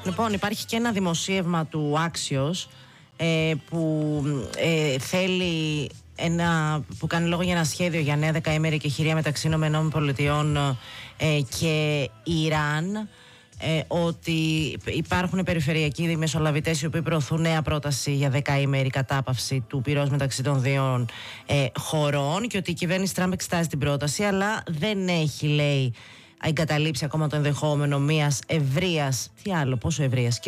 Λοιπόν, υπάρχει και ένα δημοσίευμα του Axios που θέλει που κάνει λόγο για ένα σχέδιο για νέα δεκαήμερη εκεχηρία μεταξύ ΗΠΑ και Ιράν, ότι υπάρχουν περιφερειακοί διαμεσολαβητές οι οποίοι προωθούν νέα πρόταση για δεκαήμερη κατάπαυση του πυρός μεταξύ των δύο χωρών, και ότι η κυβέρνηση Τραμπ εξετάζει την πρόταση, αλλά δεν έχει, λέει, εγκαταλείψει ακόμα το ενδεχόμενο μιας ευρείας, πόσο ευρείας,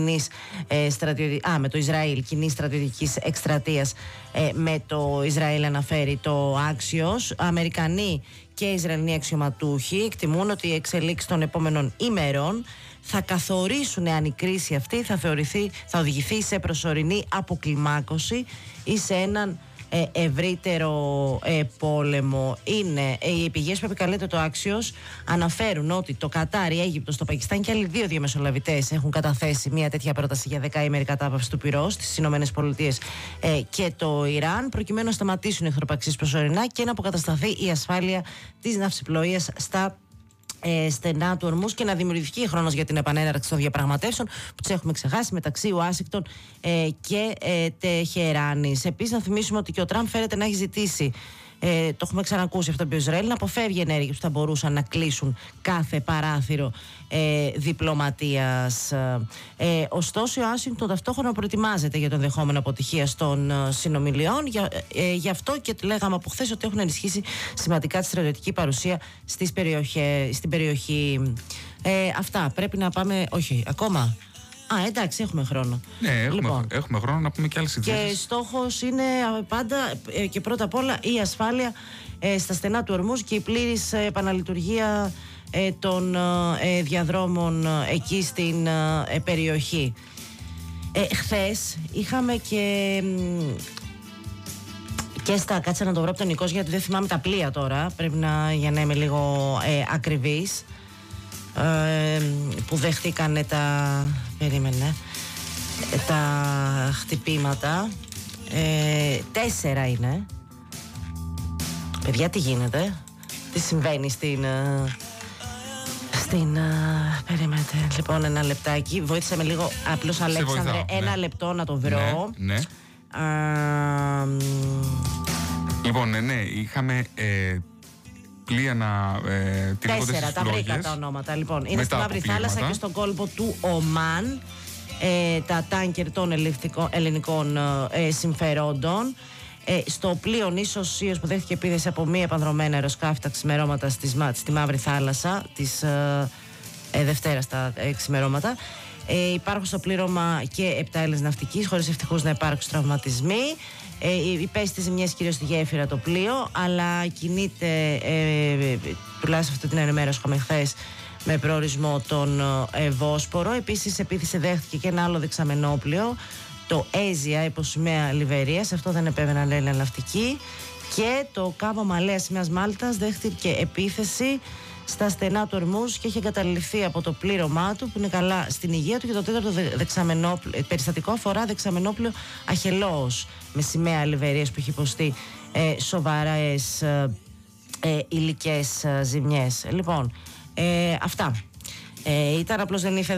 με το Ισραήλ, κοινής στρατιωτικής εκστρατείας με το Ισραήλ, αναφέρει το Axios. Αμερικανοί και Ισραηλοί αξιωματούχοι εκτιμούν ότι οι εξελίξεις των επόμενων ημερών θα καθορίσουν αν η κρίση αυτή θα οδηγηθεί σε προσωρινή αποκλιμάκωση ή σε έναν ευρύτερο πόλεμο. Είναι οι πηγές που επικαλείται το Axios, αναφέρουν ότι το Κατάρ, η Αίγυπτος, το Πακιστάν και άλλοι δύο διαμεσολαβητές έχουν καταθέσει μια τέτοια πρόταση για δεκαήμερη κατάπαυση του πυρός στις Ηνωμένες Πολιτείες και το Ιράν, προκειμένου να σταματήσουν οι εχθροπραξίες προσωρινά και να αποκατασταθεί η ασφάλεια της ναυσιπλοείας στα στενά του Ορμούς και να δημιουργηθεί χρόνος για την επανέναρξη των διαπραγματεύσεων που τις έχουμε ξεχάσει μεταξύ Ουάσιγκτον και Τεχεράνης. Επίσης, να θυμίσουμε ότι και ο Τραμπ φέρεται να έχει ζητήσει, το έχουμε ξανακούσει αυτό από το Ισραήλ, να αποφεύγει ενέργειες που θα μπορούσαν να κλείσουν κάθε παράθυρο διπλωματίας. Ωστόσο, η Ουάσιγκτον ταυτόχρονα προετοιμάζεται για το ενδεχόμενο αποτυχία των συνομιλιών. Γι' αυτό και λέγαμε από χθες ότι έχουν ενισχύσει σημαντικά τη στρατιωτική παρουσία στην περιοχή. Αυτά. Πρέπει να πάμε. Όχι, ακόμα. Εντάξει, έχουμε χρόνο. Ναι, έχουμε χρόνο να πούμε και άλλες ειδήσεις. Και στόχος είναι πάντα και πρώτα απ' όλα η ασφάλεια στα στενά του Ορμούς και η πλήρης επαναλειτουργία των διαδρόμων εκεί στην περιοχή. Χθες είχαμε και στα, κάτσε να το βρω από τον Νικός, γιατί δεν θυμάμαι τα πλοία τώρα, πρέπει για να είμαι λίγο ακριβής, που δεχτήκανε τα χτυπήματα. 4 είναι. Παιδιά, τι γίνεται, τι συμβαίνει περίμενετε, λοιπόν, ένα λεπτάκι. Βοήθησε με λίγο, απλώς, Αλέξανδρε, ένα λεπτό να το βρω. Ναι. Λοιπόν, είχαμε πλοία να τυλίγονται στις 4, τα βρήκα τα ονόματα. Λοιπόν, είναι στη Μαύρη Θάλασσα και στον κόλπο του Ομάν, τα τάνκερ των ελληνικών συμφερόντων. Στο πλοίο νήσος Σίος, που δέχτηκε επίθεση από μη επανδρομένα αεροσκάφη τα ξημερώματα στη Μαύρη Θάλασσα της Δευτέρας τα ξημερώματα. Υπάρχουν στο πλήρωμα και 7 Έλληνες ναυτικοί, χωρίς ευτυχώς να υπάρξουν τραυματισμοί. Υπέστη ζημιές κυρίως στη γέφυρα το πλοίο, αλλά κινείται, τουλάχιστον αυτή την ενημέρωση είχαμε χθες, με προορισμό τον Βόσπορο. Επίσης, επίθεση δέχτηκε και ένα άλλο δεξαμενόπλοιο, το Έζια, υπό σημαία Λιβερίας. Αυτό δεν επέβαιναν Έλληνα ναυτικοί. Και το Κάβο Μαλέας σημαίας Μάλτας δέχτηκε επίθεση στα στενά του Ορμούς και έχει εγκαταλειφθεί από το πλήρωμά του, που είναι καλά στην υγεία του. Και το τέταρτο περιστατικό αφορά δεξαμενόπλοιο Αχελώος με σημαία Λιβερίας, που έχει υποστεί σοβαρές υλικές ζημιές. Λοιπόν, αυτά. Ήταν απλώς, δεν ήθελα